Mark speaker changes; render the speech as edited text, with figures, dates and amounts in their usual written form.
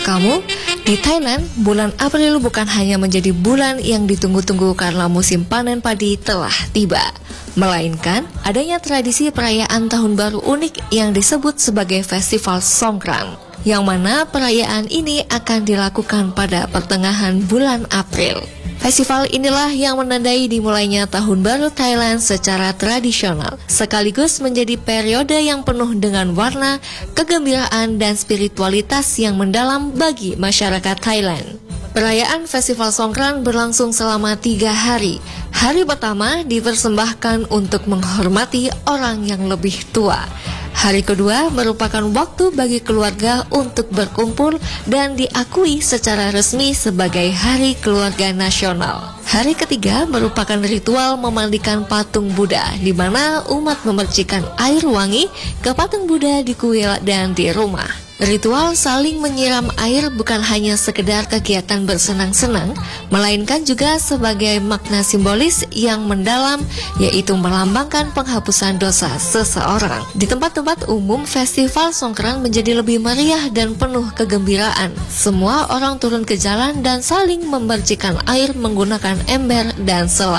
Speaker 1: kamu, di Thailand, bulan April bukan hanya menjadi bulan yang ditunggu-tunggu karena musim panen padi telah tiba, melainkan adanya tradisi perayaan tahun baru unik yang disebut sebagai Festival Songkran, yang mana perayaan ini akan dilakukan pada pertengahan bulan April. Festival inilah yang menandai dimulainya Tahun Baru Thailand secara tradisional, sekaligus menjadi periode yang penuh dengan warna, kegembiraan, dan spiritualitas yang mendalam bagi masyarakat Thailand. Perayaan Festival Songkran berlangsung selama 3 hari. Hari pertama dipersembahkan untuk menghormati orang yang lebih tua. Hari kedua merupakan waktu bagi keluarga untuk berkumpul dan diakui secara resmi sebagai Hari Keluarga Nasional. Hari ketiga merupakan ritual memandikan patung Buddha, di mana umat memercikan air wangi ke patung Buddha di kuil dan di rumah. Ritual saling menyiram air bukan hanya sekedar kegiatan bersenang-senang, melainkan juga sebagai makna simbolis yang mendalam, yaitu melambangkan penghapusan dosa seseorang. Di tempat-tempat umum, Festival Songkran menjadi lebih meriah dan penuh kegembiraan. Semua orang turun ke jalan dan saling memercikan air menggunakan ember dan selang.